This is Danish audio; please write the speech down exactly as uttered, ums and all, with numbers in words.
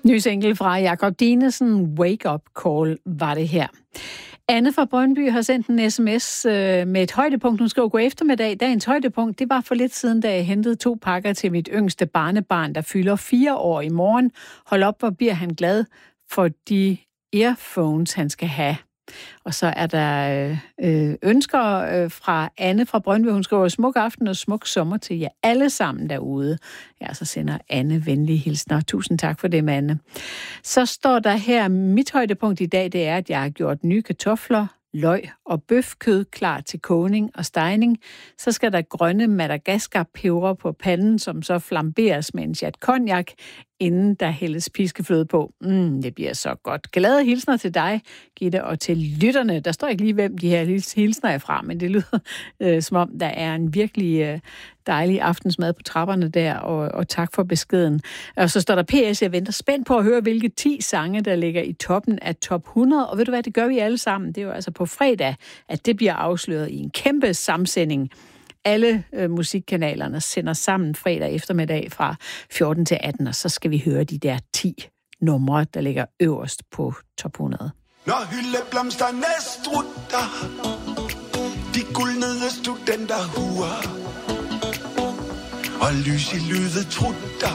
Ny single fra Jakob Dinesen, Wake Up Call, var det her. Anne fra Brøndby har sendt en sms øh, med et højdepunkt. Hun skriver: god eftermiddag. Dagens højdepunkt, det var for lidt siden, da jeg hentede to pakker til mit yngste barnebarn, der fylder fire år i morgen. Hold op, hvor bliver han glad for de earphones, han skal have. Og så er der øh, ønsker øh, fra Anne fra Brøndby. Hun skriver: smuk aften og smuk sommer til jer alle sammen derude. Ja, så sender Anne venlige hilsner. Tusind tak for det, Anne. Så står der her: mit højdepunkt i dag, det er, at jeg har gjort nye kartofler, løg og bøfkød klar til kogning og stegning. Så skal der grønne Madagaskar-peber på panden, som så flamberes med en chat cognac, inden der hældes piskefløde på. Mm, det bliver så godt. Glade hilsner til dig, Gitte, og til lytterne. Der står ikke lige, hvem de her hilsner er fra, men det lyder øh, som om, der er en virkelig øh, dejlig aftensmad på trapperne der, og, og tak for beskeden. Og så står der P S: jeg venter spændt på at høre, hvilke ti sange, der ligger i toppen af top hundrede. Og ved du hvad, det gør vi alle sammen. Det er jo altså på fredag, at det bliver afsløret i en kæmpe samsending. Alle øh, musikkanalerne sender sammen fredag eftermiddag fra fjorten til atten, og så skal vi høre de der ti numre, der ligger øverst på top hundrede. Når hyldeblomsterne strutter, de guldnede studenterhuer, og lys i lydet trutter,